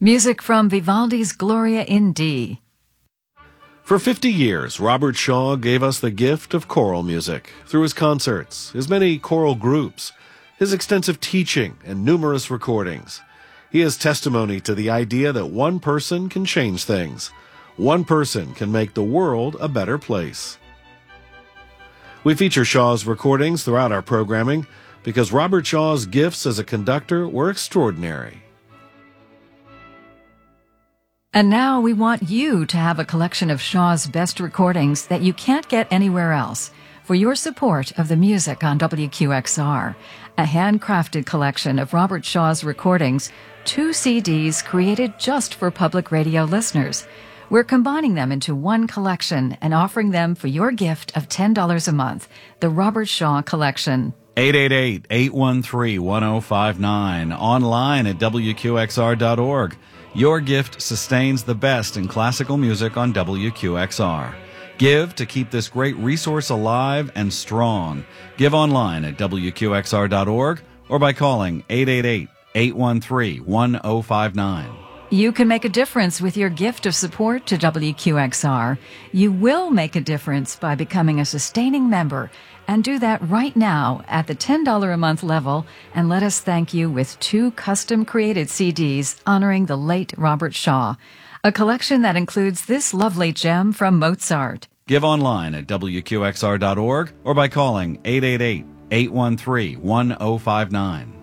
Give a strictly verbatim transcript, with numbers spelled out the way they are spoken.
Music from Vivaldi's Gloria in D. For fifty years, Robert Shaw gave us the gift of choral music through his concerts, his many choral groups, his extensive teaching, and numerous recordings. He is testimony to the idea that one person can change things. One person can make the world a better place. We feature Shaw's recordings throughout our programming because Robert Shaw's gifts as a conductor were extraordinary. And now we want you to have a collection of Shaw's best recordings that you can't get anywhere else for your support of the music on W Q X R. A handcrafted collection of Robert Shaw's recordings, two C Ds created just for public radio listeners. We're combining them into one collection and offering them for your gift of ten dollars a month, the Robert Shaw Collection. eight eight eight, eight one three, one zero five nine, online at W Q X R dot org. Your gift sustains the best in classical music on W Q X R. Give to keep this great resource alive and strong. Give online at W Q X R dot org or by calling eight eight eight, eight one three, one zero five nine. You can make a difference with your gift of support to W Q X R. You will make a difference by becoming a sustaining member, and do that right now at the ten dollars a month level, and let us thank you with two custom-created C Ds honoring the late Robert Shaw, a collection that includes this lovely gem from Mozart. Give online at W Q X R dot org or by calling eight eight eight, eight one three, one zero five nine.